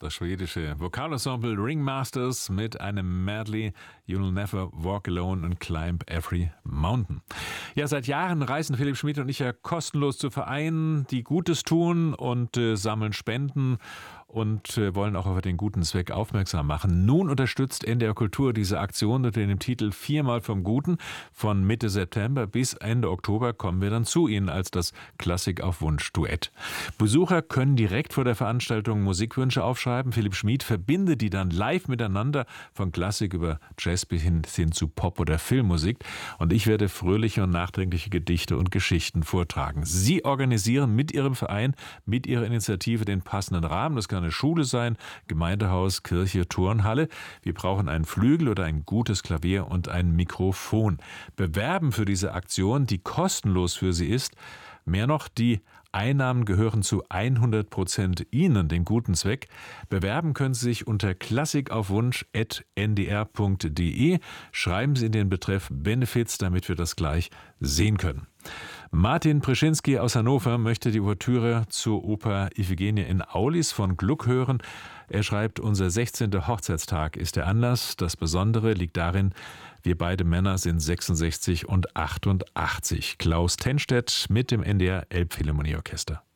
Das schwedische Vokalensemble Ringmasters mit einem Medley You'll Never Walk Alone and Climb Every Mountain. Ja, seit Jahren reisen Philipp Schmid und ich ja kostenlos zu Vereinen, die Gutes tun und sammeln Spenden und wollen auch auf den guten Zweck aufmerksam machen. Nun unterstützt NDR Kultur diese Aktion unter dem Titel Viermal vom Guten. Von Mitte September bis Ende Oktober kommen wir dann zu Ihnen als das Klassik auf Wunsch Duett. Besucher können direkt vor der Veranstaltung Musikwünsche aufschreiben. Philipp Schmid verbindet die dann live miteinander, von Klassik über Jazz bis hin zu Pop- oder Filmmusik. Und ich werde fröhliche und nachdenkliche Gedichte und Geschichten vortragen. Sie organisieren mit Ihrem Verein, mit Ihrer Initiative den passenden Rahmen. Das kann eine Schule sein, Gemeindehaus, Kirche, Turnhalle. Wir brauchen einen Flügel oder ein gutes Klavier und ein Mikrofon. Bewerben für diese Aktion, die kostenlos für Sie ist. Mehr noch, die Einnahmen gehören zu 100% Ihnen, dem guten Zweck. Bewerben können Sie sich unter klassikaufwunsch@ndr.de. Schreiben Sie in den Betreff Benefits, damit wir das gleich sehen können. Martin Preschinski aus Hannover möchte die Ouvertüre zur Oper Iphigenie in Aulis von Gluck hören. Er schreibt, unser 16. Hochzeitstag ist der Anlass. Das Besondere liegt darin, wir beide Männer sind 66 und 88. Klaus Tennstedt mit dem NDR Elbphilharmonieorchester.